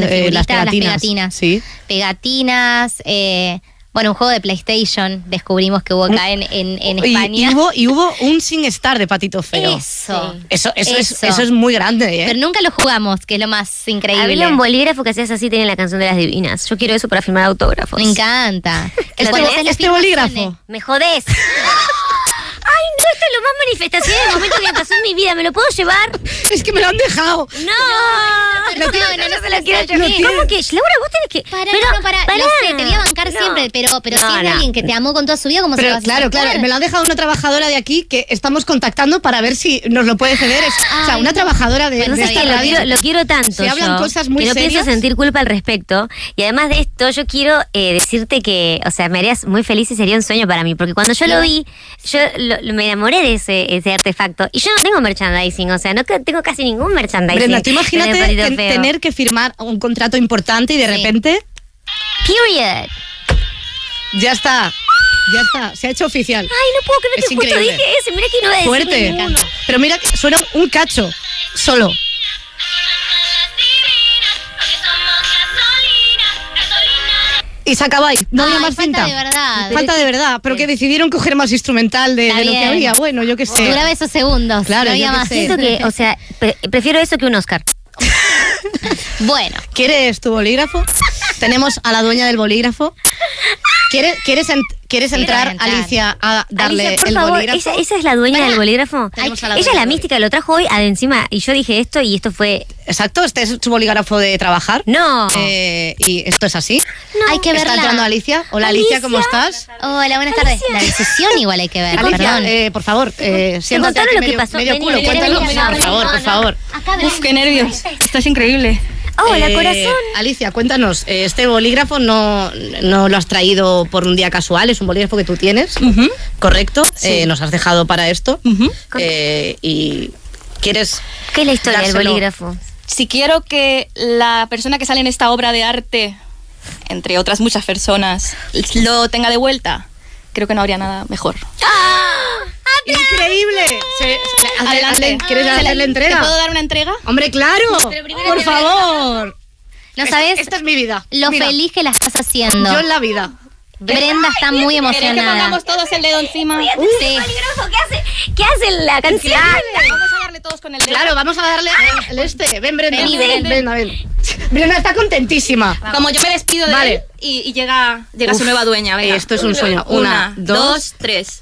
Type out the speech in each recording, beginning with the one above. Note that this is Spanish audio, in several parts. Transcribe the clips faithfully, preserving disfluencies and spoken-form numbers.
eh, bueno, un juego de PlayStation descubrimos que hubo acá en, en, en Y, España. y hubo, y hubo un Sin Star de Patito Feo. Eso. Eso, eso, Es, Eso. eso es muy grande, ¿eh? Pero nunca lo jugamos, que es lo más increíble. Había un bolígrafo que hacías así, tenía la canción de las divinas. Yo quiero eso para firmar autógrafos. Me encanta. Este, Cuando haces la este filmación, bolígrafo. Me jodés. Ay, no, esto es lo más manifestación del momento que me pasó en mi vida. ¿Me lo puedo llevar? Es que me lo han dejado. No. No, no, no, no se lo quiero ¿Cómo que? Laura, vos tenés que... Para, pero, no, para, pará. lo sé, te voy a bancar No. siempre, pero, pero No, si es de no. alguien que te amó con toda su vida, ¿cómo se lo Pero vas a claro, aceptar? claro, me lo ha dejado una trabajadora de aquí que estamos contactando para ver si nos lo puede ceder. Es- o sea, Ay, una no. trabajadora de, Bueno, de Es esta que lo radio. quiero, lo quiero tanto Se hablan yo, cosas muy que no serias. pienso sentir culpa al respecto. Y además de esto, yo quiero eh, decirte que, o sea, me harías muy feliz y sería un sueño para mí. Porque cuando yo lo vi, yo lo- lo- me enamoré de ese, ese artefacto. Y yo no tengo merchandising, o sea, no que- tengo casi ningún merchandising. Brenda, tú imagínate en el Patito ten- Feo. tener que firmar un contrato importante y de Sí. repente Period. ya está. Ya está, se ha hecho oficial. Ay, no puedo creer Es que justo increíble. dije ese. Mira que no voy a decir Fuerte. ninguno. Pero mira, suena un cacho solo. Y se acaba ahí, no había Ay, más falta cinta. de verdad. Falta de verdad, pero que decidieron coger más instrumental de, Está de lo que bien. había. Bueno, yo qué sé. Duraba esos segundos. Claro, no había yo qué más. sé. Siento que, o sea, pre- prefiero eso que un Oscar. Bueno, ¿Quieres tu bolígrafo? Tenemos a la dueña del bolígrafo. ¿Quieres, quieres, en- ¿quieres Quiero entrar, entrar. Alicia, a darle Alicia, por el favor, bolígrafo? ella, ella es la dueña Pará. del bolígrafo. Tenemos a la Ella es dueña la del mística, lo trajo hoy de encima. Y yo dije esto y esto fue. Exacto, este es su bolígrafo de trabajar. No. Eh, y esto es así. hay que Está verla. entrando Alicia. Hola, Alicia, ¿cómo Alicia. estás? Hola, buenas tardes. La decisión igual hay que ver, Alicia, perdón. eh, por favor, eh, siéntate contaron aquí lo que medio, pasó. medio Vení, culo, vení, cuéntalo, vení, por vení, favor, no, por no. favor. Acá ven. Uf, qué nervios. Esto es increíble. Hola, Eh, corazón. Alicia, cuéntanos, eh, este bolígrafo no, no lo has traído por un día casual, es un bolígrafo que tú tienes, Ujú. ¿correcto? Eh, nos has dejado para esto. Ujú. Eh, y quieres... ¿Qué es la historia del dárselo. bolígrafo? Si quiero que la persona que sale en esta obra de arte, entre otras muchas personas, lo tenga de vuelta, creo que no habría nada mejor. ¡Increíble! Se- hazle- Adelante. hazle- ¿Quieres ¿Se darle la ¿Te entrega? puedo dar una entrega? ¡Hombre, claro! ¡Por favor! No Esta- sabes Esta es mi vida. lo Mira, feliz que la estás haciendo. Yo en la vida. Brenda está muy ¿Queréis que emocionada. pongamos todos el dedo encima? Uf. Bolígrafo, ¿qué hace? ¿Qué hace la canción? Vamos a darle todos con el dedo. Claro, vamos a darle el este. Ven, Brenda. Vení, ven, ven. Brenda, ven. Brenda está contentísima. Como yo me despido de Vale. él y, y llega, llega Uf, su nueva dueña. Venga. esto es un sueño. Una, dos. dos, tres.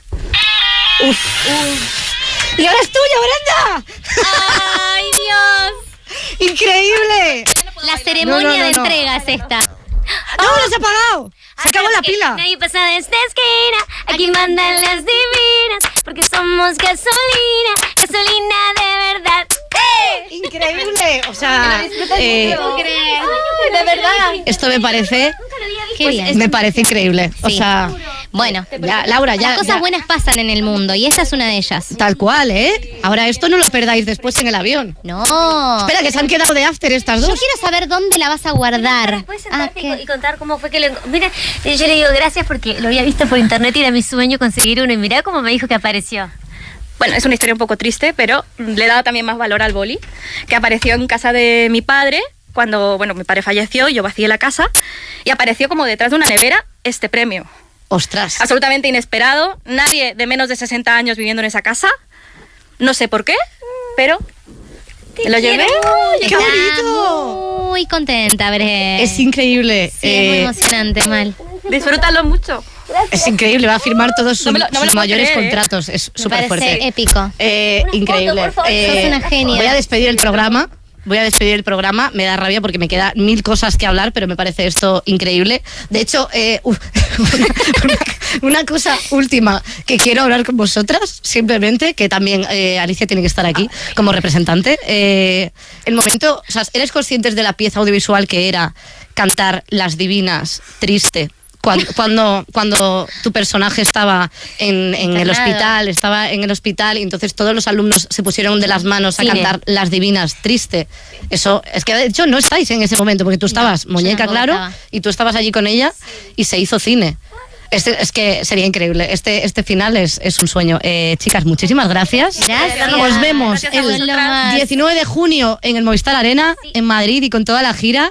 ¡Y ahora es tuya, Brenda! ¡Ay, Dios! ¡Increíble! La ceremonia No, no, no, de no. entrega es esta. ¡No, no se ha apagado! ¡Se acabó la Porque pila! Nadie pasa de esta esquina. Aquí mandan las divinas. Porque somos gasolina. Gasolina de verdad. ¡Increíble! O sea, eh, De verdad. esto me parece... Qué bien. Me parece increíble. O Sí. sea, Bueno, ya, Laura, ya... las cosas ya- buenas pasan en el mundo y esta es una de ellas. Tal cual, ¿eh? Ahora esto no lo perdáis después en el avión. No. Espera, que se han quedado de after estas Yo dos. quiero saber dónde la vas a guardar. ¿Puedes Ah, sentarte y co- ¿qué? y contar cómo fue que lo enco- Mira, yo le digo gracias porque lo había visto por internet y era mi sueño conseguir uno. Y mirá cómo me dijo que apareció. Bueno, es una historia un poco triste, pero le daba también más valor al boli, que apareció en casa de mi padre cuando, bueno, mi padre falleció y yo vacié la casa, y apareció como detrás de una nevera este premio. Ostras. Absolutamente inesperado, nadie de menos de sesenta años viviendo en esa casa, no sé por qué, pero me lo llevé. ¡Qué Está bonito! muy contenta, Bre. Es increíble. Sí, es muy eh, emocionante, mal. Disfrútalo mucho. es increíble, va a firmar todos sus, No me lo- no me sus lo puedo mayores creer, ¿eh? contratos. Es Me súper parece fuerte. épico. Eh, increíble. por favor. Eh, Sos una genia. Voy a despedir el programa. Voy a despedir el programa. Me da rabia porque me queda mil cosas que hablar, pero me parece esto increíble. De hecho, eh, uf, una, una- una cosa última que quiero hablar con vosotras, simplemente, que también eh, Alicia tiene que estar aquí como representante. Eh, el momento, o sea, ¿eres conscientes de la pieza audiovisual que era cantar Las Divinas, triste? Cuando, cuando, cuando tu personaje estaba en, en el Internado. hospital, estaba en el hospital y entonces todos los alumnos se pusieron de las manos a Cine. cantar Las Divinas, triste. Eso, es que de hecho no estáis en ese momento porque tú estabas yo muñeca, tampoco claro, estaba. y tú estabas allí con ella y se hizo cine. Este, es que sería increíble. Este, este final es, es un sueño. Eh, chicas, muchísimas gracias. Gracias. Nos vemos Gracias a el vosotras. diecinueve de junio en el Movistar Arena, en Madrid y con toda la gira.